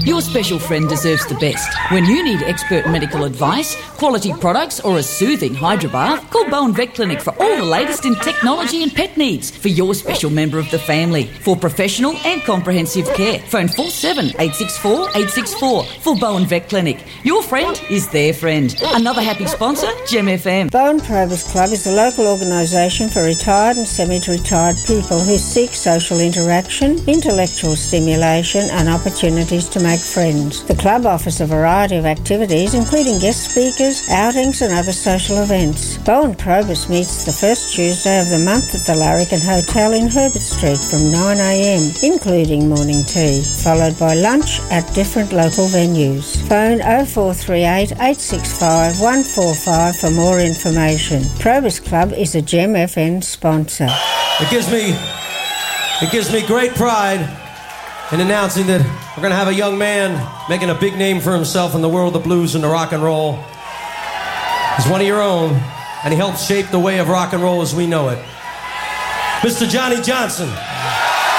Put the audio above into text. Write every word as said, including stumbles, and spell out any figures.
Your special friend deserves the best. When you need expert medical advice, quality products or a soothing hydrobath, call Bowen Vet Clinic for all the latest in technology and pet needs for your special member of the family. For professional and comprehensive care, phone four seven eight six four eight six four for Bowen Vet Clinic. Your friend is their friend. Another happy sponsor, Gem F M. Bowen Probus Club is a local organisation for retired and semi-retired people who seek social interaction, intellectual stimulation and opportunities to make friends. The club offers a variety of activities including guest speakers, outings and other social events. Bowen Probus meets the first Tuesday of the month at the Larrikin Hotel in Herbert Street from nine a m, including morning tea, followed by lunch at different local venues. Phone oh four three eight eight six five one four five for more information. Probus Club is a Gem F M sponsor. It gives me, it gives me great pride in announcing that we're going to have a young man making a big name for himself in the world of blues and the rock and roll. He's one of your own, and he helped shape the way of rock and roll as we know it. Mister Johnny Johnson.